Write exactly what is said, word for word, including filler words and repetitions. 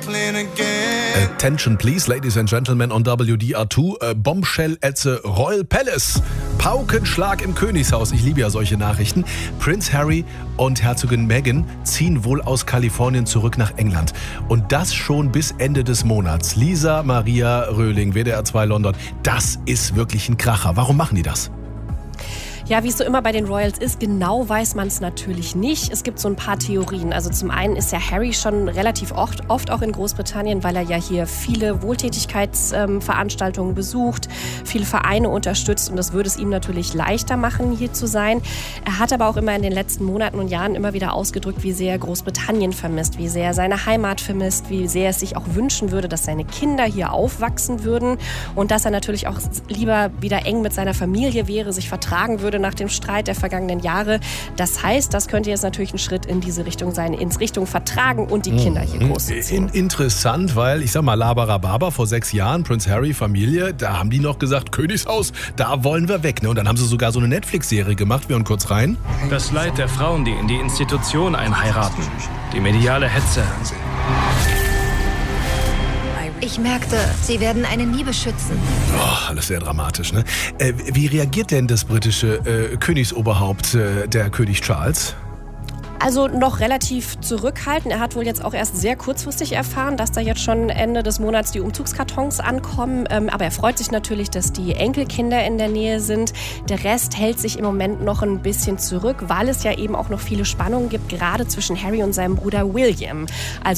Attention please, ladies and gentlemen on W D R zwei. Äh, Bombshell at the Royal Palace. Paukenschlag im Königshaus. Ich liebe ja solche Nachrichten. Prince Harry und Herzogin Meghan ziehen wohl aus Kalifornien zurück nach England. Und das schon bis Ende des Monats. Lisa Maria Röhling, W D R zwei London. Das ist wirklich ein Kracher. Warum machen die das? Ja, wie es so immer bei den Royals ist, genau weiß man es natürlich nicht. Es gibt so ein paar Theorien. Also zum einen ist ja Harry schon relativ oft, oft auch in Großbritannien, weil er ja hier viele Wohltätigkeitsveranstaltungen ähm, besucht, viele Vereine unterstützt und das würde es ihm natürlich leichter machen, hier zu sein. Er hat aber auch immer in den letzten Monaten und Jahren immer wieder ausgedrückt, wie sehr er Großbritannien vermisst, wie sehr er seine Heimat vermisst, wie sehr er es sich auch wünschen würde, dass seine Kinder hier aufwachsen würden und dass er natürlich auch lieber wieder eng mit seiner Familie wäre, sich vertragen würde nach dem Streit der vergangenen Jahre. Das heißt, das könnte jetzt natürlich ein Schritt in diese Richtung sein, ins Richtung Vertragen und die Kinder hier großziehen. In, interessant, weil, ich sag mal, Labarababa vor sechs Jahren, Prince Harry, Familie, da haben die noch gesagt, Königshaus, da wollen wir weg. Ne? Und dann haben sie sogar so eine Netflix-Serie gemacht. Wir hören kurz rein. Das Leid der Frauen, die in die Institution einheiraten. Die mediale Hetze. Ich merkte, sie werden einen nie beschützen. Oh, alles sehr dramatisch, ne? Äh, wie reagiert denn das britische äh, Königsoberhaupt, äh, der König Charles? Also noch relativ zurückhaltend. Er hat wohl jetzt auch erst sehr kurzfristig erfahren, dass da jetzt schon Ende des Monats die Umzugskartons ankommen. Ähm, aber er freut sich natürlich, dass die Enkelkinder in der Nähe sind. Der Rest hält sich im Moment noch ein bisschen zurück, weil es ja eben auch noch viele Spannungen gibt, gerade zwischen Harry und seinem Bruder William. Also